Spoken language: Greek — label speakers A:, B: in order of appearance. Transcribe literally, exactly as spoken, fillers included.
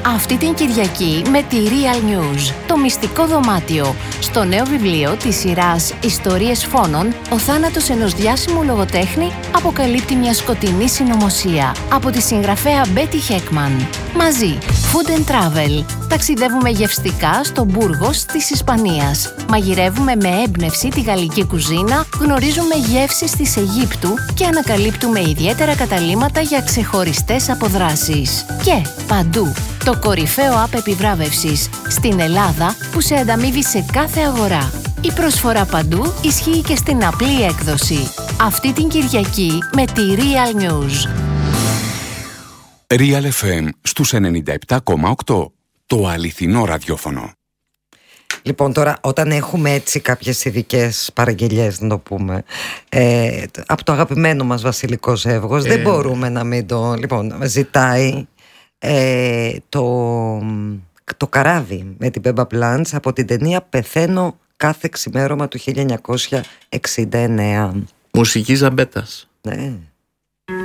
A: Αυτή την Κυριακή με τη Real News, το μυστικό δωμάτιο. Στο νέο βιβλίο της σειράς «Ιστορίες φόνων», ο θάνατος ενός διάσημου λογοτέχνη αποκαλύπτει μια σκοτεινή συνωμοσία. Από τη συγγραφέα Μπέτι Χέκμαν. Μαζί, Food and Travel. Ταξιδεύουμε γευστικά στο Μπούργος της Ισπανίας. Μαγειρεύουμε με έμπνευση τη γαλλική κουζίνα, γνωρίζουμε γεύσεις της Αιγύπτου και ανακαλύπτουμε ιδιαίτερα καταλύματα για ξεχωριστές αποδράσεις. Και παντού, το κορυφαίο app επιβράβευσης στην Ελλάδα που σε ανταμείβει σε κάθε αγορά. Η προσφορά παντού ισχύει και στην απλή έκδοση. Αυτή την Κυριακή με τη Real News.
B: Real εφ εμ στους ενενήντα επτά κόμμα οκτώ. Το αληθινό ραδιόφωνο.
C: Λοιπόν, τώρα όταν έχουμε έτσι κάποιες ειδικές παραγγελίες, να το πούμε, ε, από το αγαπημένο μας βασιλικό ζεύγος, ε... δεν μπορούμε να μην το... Λοιπόν, ζητάει ε, το, το καράβι με την Μπέμπα Πλάντς από την ταινία «Πεθαίνω κάθε ξημέρωμα» του χίλια εννιακόσια εξήντα εννέα.
D: Μουσική Ζαμπέτας.
C: Ναι.